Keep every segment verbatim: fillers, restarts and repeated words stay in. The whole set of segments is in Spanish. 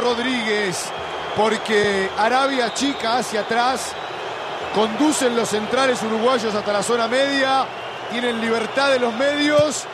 Rodríguez, porque Arabia chica hacia atrás, conducen los centrales uruguayos hasta la zona media, tienen libertad de los medios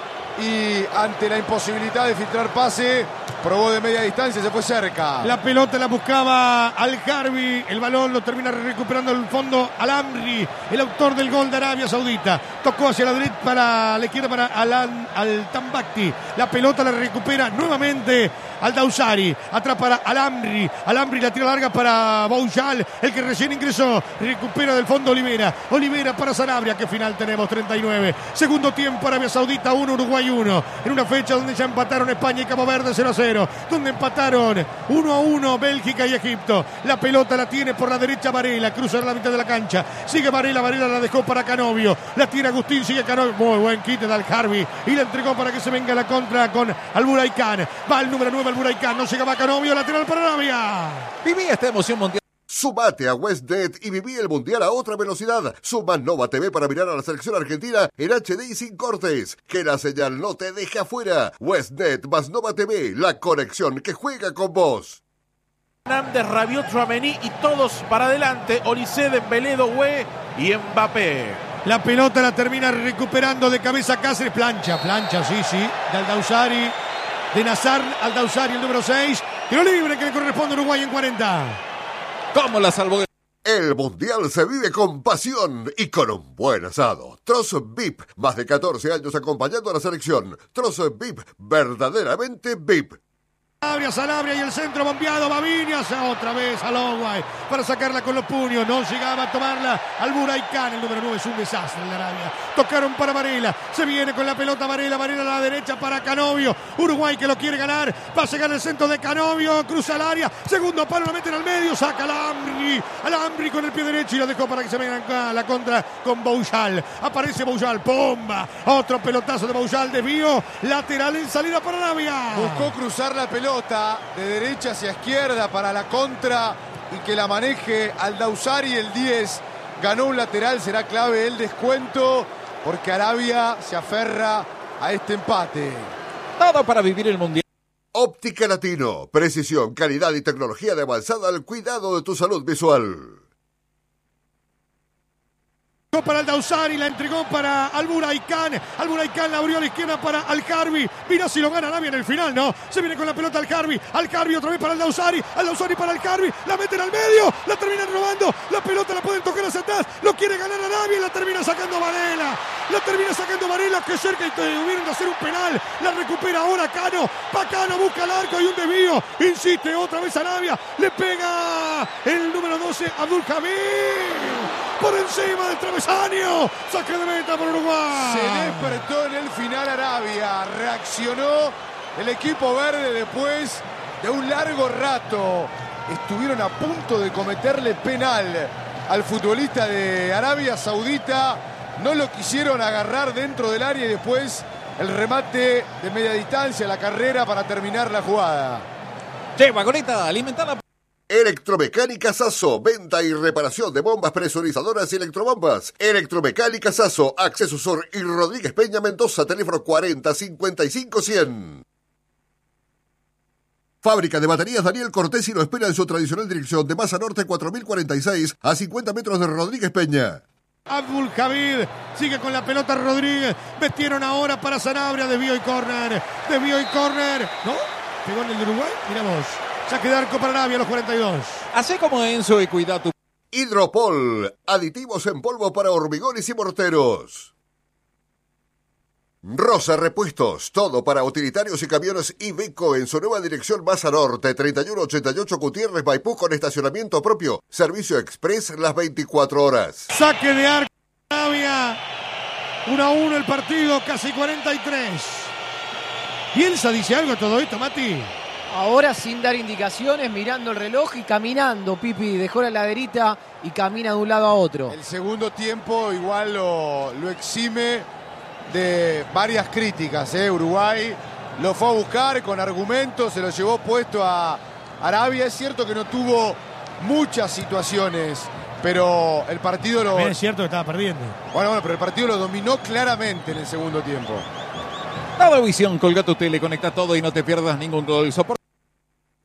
y ante la imposibilidad de filtrar pase, probó de media distancia, se fue cerca. La pelota la buscaba Al-Harbi, el balón lo termina recuperando el fondo Al-Amri, el autor del gol de Arabia Saudita. Tocó hacia la derecha, para la izquierda para Alan Al-Tambakti. La pelota la recupera nuevamente Al-Dawsari, atrás para Al-Amri. Al-Amri la tira larga para Boujal, el que recién ingresó. Recupera del fondo Olivera. Olivera para Sanabria. ¿Qué final tenemos? treinta y nueve. Segundo tiempo, Arabia Saudita uno, Uruguay uno. En una fecha donde ya empataron España y Cabo Verde cero a cero. Donde empataron uno a uno Bélgica y Egipto. La pelota la tiene por la derecha Varela. Cruza la mitad de la cancha. Sigue Varela. Varela la dejó para Canovio. La tiene Agustín. Sigue Canovio. Muy buen quite de Al-Harbi. Y la entregó para que se venga la contra con Al-Buraikan. Va el número nueve Al-Buraikan. No llegaba Canovio. Lateral para Arabia. Viví esta emoción mundial. Sumate a WestNet y viví el Mundial a otra velocidad. Suma Nova T V para mirar a la selección argentina en H D y sin cortes. Que la señal no te deje afuera. WestNet más Nova T V, la conexión que juega con vos. Hernández, Rabiot, Tchouaméni y todos para adelante. Olise, Dembélé, Doué y Mbappé. La pelota la termina recuperando de cabeza Cáceres. Plancha, plancha, sí, sí. De Al-Dawsari, de Nazar Al-Dawsari, el número seis. Tiro libre que le corresponde a Uruguay en cuarenta. ¿Cómo la salvó? El Mundial se vive con pasión y con un buen asado. Trozo V I P, más de catorce años acompañando a la selección. Trozo V I P, verdaderamente V I P. Sanabria, Sanabria y el centro bombeado, Baviñas otra vez a Loway para sacarla con los puños, no llegaba a tomarla Al-Buraikan, el número nueve es un desastre en la Arabia. Tocaron para Varela, se viene con la pelota Varela, Varela a la derecha para Canovio, Uruguay que lo quiere ganar, va a llegar el centro de Canovio, cruza el área, segundo palo, lo meten al medio, saca Al-Amri, Al-Amri con el pie derecho y la dejó para que se venga acá la contra con Boujal, aparece Boujal, ¡pomba! Otro pelotazo de Boujal, desvío, lateral en salida para Arabia. Buscó cruzar la pelota de derecha hacia izquierda para la contra y que la maneje Al-Dawsari, el diez. Ganó un lateral, será clave el descuento porque Arabia se aferra a este empate. Todo para vivir el Mundial. Óptica Latino, precisión, calidad y tecnología de avanzada al cuidado de tu salud visual. Para Al-Dawsari, la entregó para Al-Buraikan. Al-Buraikan la abrió a la izquierda para Al-Harbi. Mira si lo gana Arabia en el final, ¿no? Se viene con la pelota Al-Harbi. Al-Harbi otra vez para Al-Dawsari. Al-Dawsari para Al-Harbi. La meten al medio. La terminan robando. La pelota la pueden tocar hacia atrás. Lo quiere ganar Arabia y la termina sacando Varela. La termina sacando Varela, que cerca y tuvieron de hacer un penal. La recupera ahora Cano. Pa Cano busca el arco y un desvío. Insiste otra vez Arabia. Le pega el número doce Abdul Hamid. Por encima del travesaño. Saque de meta por Uruguay. Se despertó en el final Arabia. Reaccionó el equipo verde después de un largo rato. Estuvieron a punto de cometerle penal al futbolista de Arabia Saudita. No lo quisieron agarrar dentro del área y después el remate de media distancia, la carrera para terminar la jugada. Che, vagoneta, alimentada. Electromecánica Sasso, venta y reparación de bombas presurizadoras y electrobombas. Electromecánica Sasso, Acceso Sur y Rodríguez Peña Mendoza, teléfono cuarenta cincuenta y cinco cien. Fábrica de baterías Daniel Cortesi lo espera en su tradicional dirección de Masa Norte cuatro mil cuarenta y seis a cincuenta metros de Rodríguez Peña. Abdul Hamid sigue con la pelota Rodríguez. Metieron ahora para Sanabria, desvío y córner. Desvío y córner. ¿No? Pegó en el de Uruguay. Miramos. Saque de arco para Arabia a los cuarenta y dos. Así como Enzo y cuida tu... Hidropol, aditivos en polvo para hormigones y morteros. Rosa Repuestos, todo para utilitarios y camiones Iveco en su nueva dirección Masa Norte, treinta y uno ochenta y ocho Gutiérrez, Maipú, con estacionamiento propio. Servicio express las veinticuatro horas. Saque de arco Arabia. uno a uno el partido, casi cuarenta y tres. Bielsa dice algo a todo esto, Mati. Ahora sin dar indicaciones, mirando el reloj y caminando. Pipi dejó la laderita y camina de un lado a otro. El segundo tiempo igual lo, lo exime de varias críticas. ¿eh? Uruguay lo fue a buscar con argumentos, se lo llevó puesto a Arabia. Es cierto que no tuvo muchas situaciones, pero el partido lo... También es cierto que estaba perdiendo. Bueno, bueno, pero el partido lo dominó claramente en el segundo tiempo. Dado Visión, colga tu tele, conecta todo y no te pierdas ningún gol. Soporte.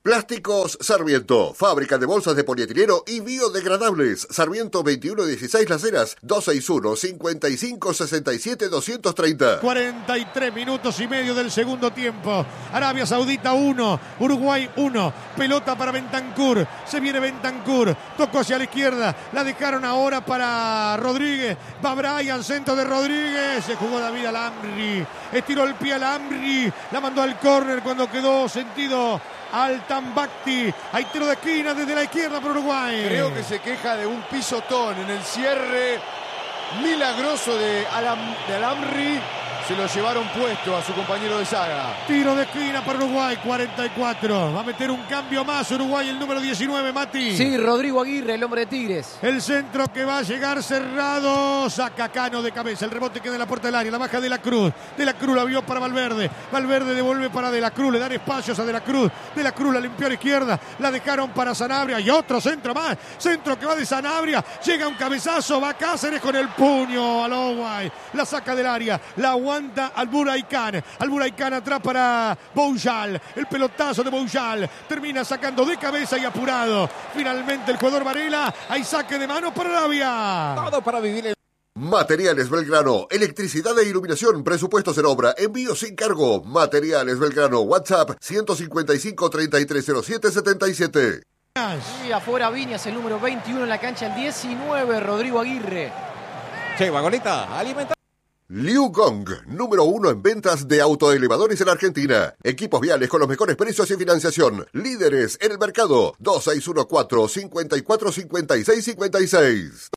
Plásticos Sarmiento, fábrica de bolsas de polietileno y biodegradables. Sarmiento veintiuno dieciséis Las Heras, dos seis uno, cinco cinco seis siete, dos tres cero. cuarenta y tres minutos y medio del segundo tiempo. Arabia Saudita uno, Uruguay uno. Pelota para Bentancur. Se viene Bentancur. Tocó hacia la izquierda. La dejaron ahora para Rodríguez. Va Brian, centro de Rodríguez. Se jugó David Al-Amri. Estiró el pie Al-Amri. La mandó al córner cuando quedó sentido al Tambacti. Hay tiro de esquina desde la izquierda por Uruguay. Creo que se queja de un pisotón en el cierre milagroso de, Alam, de Al-Amri. Se lo llevaron puesto a su compañero de saga. Tiro de esquina para Uruguay, cuarenta y cuatro. Va a meter un cambio más Uruguay, el número diecinueve, Mati. Sí, Rodrigo Aguirre, el hombre de Tigres. El centro que va a llegar cerrado. Saca Cano de cabeza. El rebote queda en la puerta del área. La baja de la Cruz. De la Cruz la vio para Valverde. Valverde devuelve para De la Cruz. Le dan espacios a De la Cruz. De la Cruz la limpió a la izquierda. La dejaron para Sanabria. Y otro centro más. Centro que va de Sanabria. Llega un cabezazo. Va Cáceres con el puño al Uruguay. La saca del área. La aguanta al Buraycán. Al Buraycán atrás para Boujal. El pelotazo de Boujal. Termina sacando de cabeza y apurado. Finalmente el jugador Varela. Hay saque de mano para Arabia. Todo para vivir el... Materiales Belgrano, electricidad e iluminación, presupuestos en obra, envío sin cargo. Materiales Belgrano, WhatsApp ciento cincuenta y cinco, treinta y tres cero siete, setenta y siete. Y afuera Viñas, el número veintiuno en la cancha, el diecinueve, Rodrigo Aguirre. Che, vagoneta, alimenta. Liu Gong, número uno en ventas de autoelevadores en Argentina. Equipos viales con los mejores precios y financiación. Líderes en el mercado. dos seis uno cuatro, cinco cuatro, cinco seis cinco seis.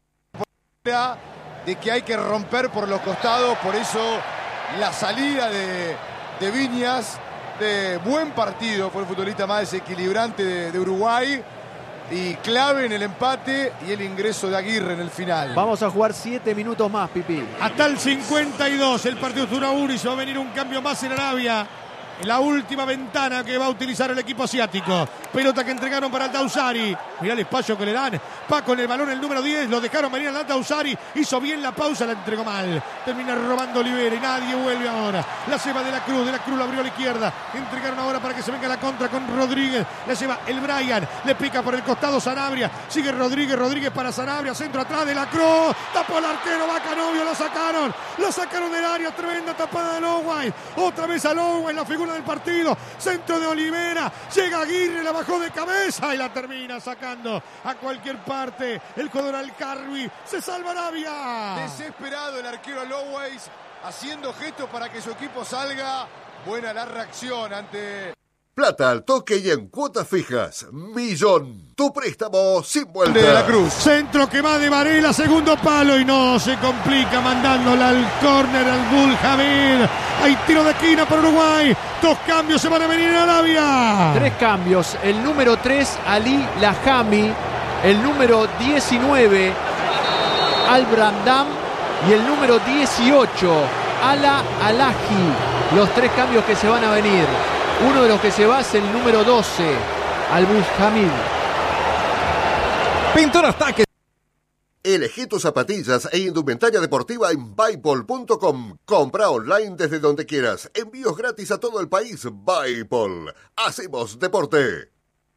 De que hay que romper por los costados, por eso la salida de, de Viñas, de buen partido, fue el futbolista más desequilibrante de, de Uruguay y clave en el empate y el ingreso de Aguirre en el final. Vamos a jugar siete minutos más, Pipi. Hasta el cincuenta y dos, el partido es uno a uno y se va a venir un cambio más en Arabia. En la última ventana que va a utilizar el equipo asiático. Pelota que entregaron para el Dausari. Mirá el espacio que le dan. Va con el balón el número diez. Lo dejaron venir al Dausari. Hizo bien la pausa, la entregó mal. Termina robando Olivera y nadie vuelve ahora. La lleva de la Cruz. De la Cruz la abrió a la izquierda. Entregaron ahora para que se venga la contra con Rodríguez. La lleva el Brian. Le pica por el costado Sanabria. Sigue Rodríguez. Rodríguez para Sanabria. Centro atrás de la Cruz. Tapó el arquero. Va Canovio. Lo sacaron. Lo sacaron del área. Tremenda tapada de Loway. Otra vez a Loway. La figura del partido, centro de Olivera, llega Aguirre, la bajó de cabeza y la termina sacando a cualquier parte. El jugador Al-Karbi, se salva Arabia. Desesperado el arquero Loways, haciendo gestos para que su equipo salga. Buena la reacción ante... Plata al toque y en cuotas fijas. Millón. Tu préstamo sin vuelta. De la Cruz. Centro que va de Varela, segundo palo y no se complica mandándola al córner al Bull Hamid. Hay tiro de esquina para Uruguay. Dos cambios se van a venir en Arabia. Tres cambios. El número tres, Ali Lahami. El número diecinueve, Al Brandam. Y el número dieciocho, Ala Alaji. Los tres cambios que se van a venir. Uno de los que se va es el número doce, Al Bull Hamid. Pintura Ataque. Elegí tus zapatillas e indumentaria deportiva en Buypol punto com. Compra online desde donde quieras. Envíos gratis a todo el país. Buypol. Hacemos deporte.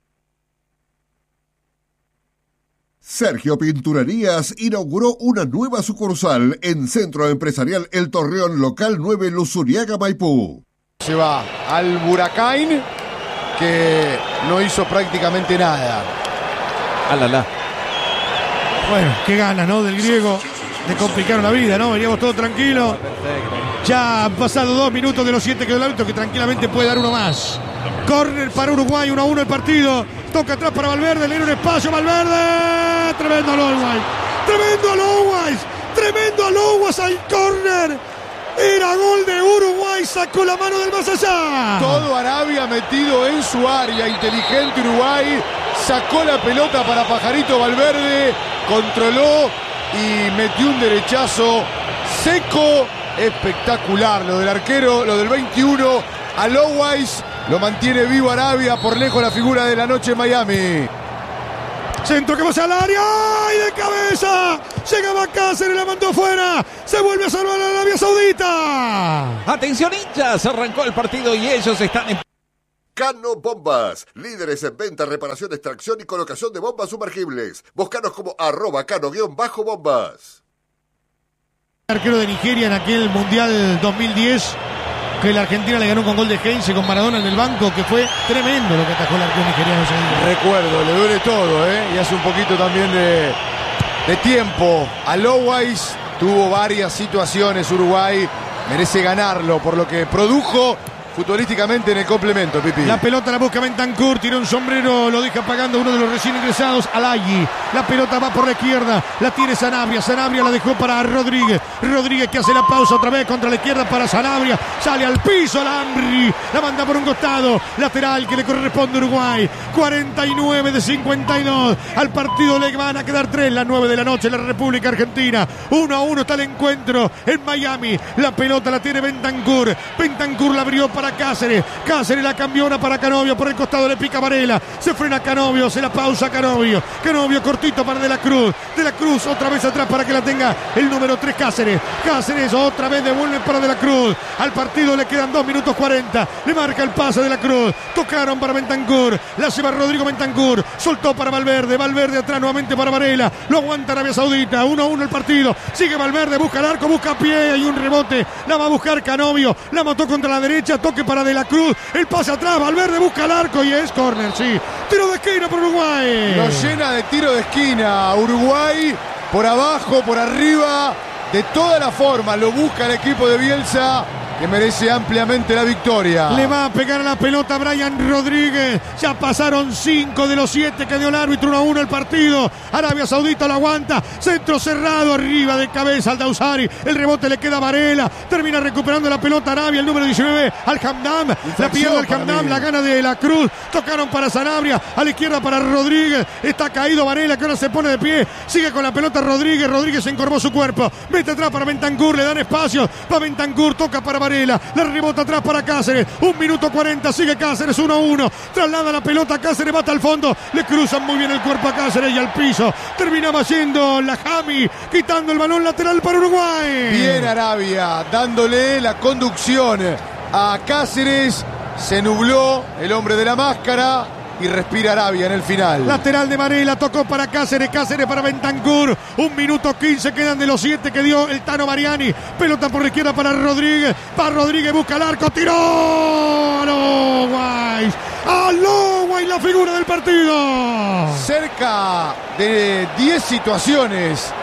Sergio Pinturerías inauguró una nueva sucursal en Centro Empresarial El Torreón, local nueve, Luzuriaga, Maipú. Se va al Buracán, que no hizo prácticamente nada. Alala. Bueno, qué ganas, ¿no? Del griego de complicar la vida, ¿no? Veníamos todos tranquilos. Ya han pasado dos minutos de los siete que del árbitro, que tranquilamente puede dar uno más. Córner para Uruguay, uno a uno el partido. Toca atrás para Valverde, le da un espacio, Valverde. Tremendo Loway. Tremendo Loway. Tremendo Loway al córner. Era gol de Uruguay, sacó la mano del más allá. Todo Arabia metido en su área, inteligente Uruguay. Sacó la pelota para Pajarito Valverde, controló y metió un derechazo seco, espectacular. Lo del arquero, lo del veintiuno, a Lowais, lo mantiene vivo Arabia, por lejos la figura de la noche en Miami. Centro que va hacia el área y de cabeza llegaba Cáceres, la mandó fuera, se vuelve a salvar a Arabia Saudita. Atención hinchas, arrancó el partido y ellos están en... Cano Bombas, líderes en venta, reparación, extracción y colocación de bombas sumergibles. Búscanos como arroba cano-bombas. Arquero de Nigeria en aquel Mundial dos mil diez, que la Argentina le ganó con gol de Heinze, con Maradona en el banco, que fue tremendo lo que atajó el arquero nigeriano ese día. Recuerdo, le duele todo, ¿eh? Y hace un poquito también de, de tiempo. Alowais tuvo varias situaciones, Uruguay merece ganarlo por lo que produjo futbolísticamente en el complemento, Pipi. La pelota la busca Bentancur, tira un sombrero, lo deja pagando uno de los recién ingresados, Alagi. La pelota va por la izquierda, la tiene Sanabria, Sanabria la dejó para Rodríguez, Rodríguez que hace la pausa otra vez contra la izquierda para Sanabria, sale al piso Alambri, la manda por un costado, lateral que le corresponde a Uruguay, cuarenta y nueve de cincuenta y dos, al partido le van a quedar tres, las nueve de la noche en la República Argentina, uno a uno está el encuentro en Miami, la pelota la tiene Bentancur, Bentancur la abrió para para Cáceres, Cáceres la cambió una para Canovio, por el costado le pica Varela, se frena Canovio, se la pausa Canovio, Canovio cortito para De la Cruz, De la Cruz otra vez atrás para que la tenga el número tres Cáceres, Cáceres otra vez devuelve para De la Cruz, al partido le quedan dos minutos cuarenta, le marca el pase De la Cruz, tocaron para Bentancur, la lleva Rodrigo Bentancur, soltó para Valverde, Valverde atrás nuevamente para Varela, lo aguanta Arabia Saudita, uno a uno el partido, sigue Valverde, busca el arco, busca pie, hay un rebote, la va a buscar Canovio, la mató contra la derecha, toque para De la Cruz, el pase atrás, Valverde busca el arco y es córner, sí, tiro de esquina por Uruguay. Lo llena de tiro de esquina Uruguay, por abajo, por arriba, de todas las formas, lo busca el equipo de Bielsa, que merece ampliamente la victoria. Le va a pegar a la pelota Brian Rodríguez. Ya pasaron cinco de los siete que dio el árbitro, uno a uno el partido. Arabia Saudita lo aguanta. Centro cerrado, arriba de cabeza al Dausari. El rebote le queda a Varela. Termina recuperando la pelota Arabia, el número diecinueve al Hamdam. La pierde al Hamdam, la gana de la Cruz. Tocaron para Sanabria, a la izquierda para Rodríguez. Está caído Varela, que ahora se pone de pie. Sigue con la pelota Rodríguez. Rodríguez encorvó su cuerpo. Mete atrás para Bentancur, le dan espacio. Va Bentancur, toca para Varela. La rebota atrás para Cáceres, un minuto cuarenta, sigue Cáceres, uno a uno, traslada la pelota, Cáceres va hasta el fondo, le cruzan muy bien el cuerpo a Cáceres y al piso, terminaba yendo la Jami, quitando el balón lateral para Uruguay. Bien Arabia, dándole la conducción a Cáceres, se nubló el hombre de la máscara y respira Arabia en el final. Lateral de Varela, tocó para Cáceres, Cáceres para Bentancur, un minuto quince quedan de los siete que dio el Tano Mariani, pelota por la izquierda para Rodríguez, para Rodríguez, busca el arco, tiró, Alowais, Alowais la figura del partido. Cerca de diez situaciones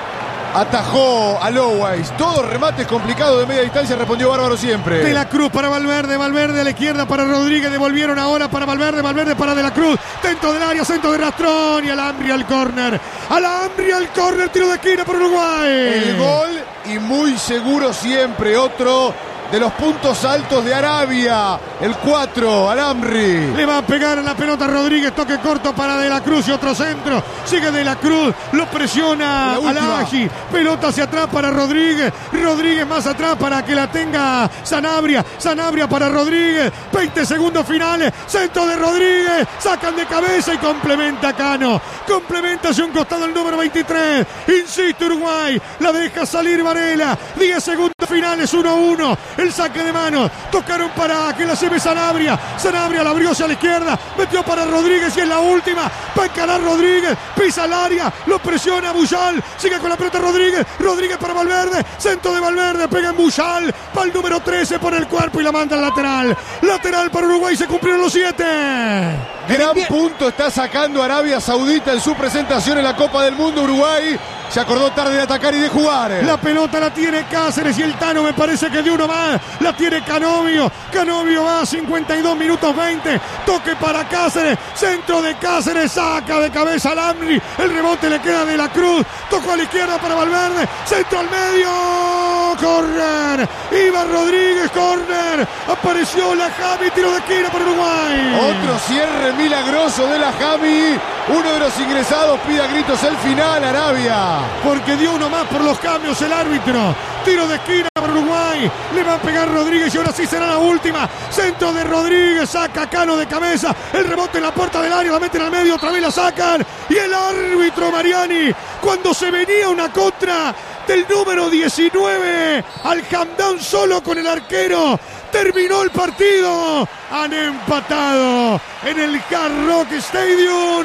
atajó Alowais, todos remates complicados de media distancia, respondió bárbaro siempre. De la Cruz para Valverde, Valverde a la izquierda para Rodríguez, devolvieron ahora para Valverde, Valverde para De la Cruz, dentro del área, centro de Rastrón y Alambri al córner, Alambri al córner, tiro de esquina por Uruguay. El gol y muy seguro siempre, otro de los puntos altos de Arabia, el cuatro, Alambri. Le va a pegar en la pelota Rodríguez, toque corto para De la Cruz y otro centro, sigue De la Cruz, lo presiona Alagi, pelota hacia atrás para Rodríguez, Rodríguez más atrás para que la tenga Sanabria, Sanabria para Rodríguez, veinte segundos finales, centro de Rodríguez, sacan de cabeza y complementa Cano, complementa hacia un costado el número veintitrés, insiste Uruguay, la deja salir Varela, diez segundos finales, uno a uno. El saque de mano, tocaron para que la lleve Sanabria, Sanabria la abrió hacia la izquierda, metió para Rodríguez y es la última, va a encarar Rodríguez, pisa el área, lo presiona Buyal, sigue con la pelota Rodríguez, Rodríguez para Valverde, centro de Valverde, pega en Buyal, va el número trece por el cuerpo y la manda al lateral, lateral para Uruguay, se cumplieron los siete. Gran punto está sacando Arabia Saudita en su presentación en la Copa del Mundo. Uruguay se acordó tarde de atacar y de jugar. La pelota la tiene Cáceres y el Tano me parece que de uno más. La tiene Canovio. Canovio va a cincuenta y dos minutos veinte. Toque para Cáceres. Centro de Cáceres. Saca de cabeza al Amri. El rebote le queda De la Cruz. Tocó a la izquierda para Valverde. Centro al medio. Corner. Iba Rodríguez. Corner. Apareció la Jami. Tiro de esquina para Uruguay. Otro cierre milagroso de la Jami. Uno de los ingresados pide a gritos el final, Arabia. Porque dio uno más por los cambios el árbitro. Tiro de esquina para Uruguay. Le va a pegar Rodríguez y ahora sí será la última. Centro de Rodríguez. Saca Cano de cabeza. El rebote en la puerta del área. La meten al medio. Otra vez la sacan. Y el árbitro Mariani, cuando se venía una contra del número diecinueve, al Hamdán solo con el arquero, Terminó el partido. Han empatado en el Hard Rock Stadium.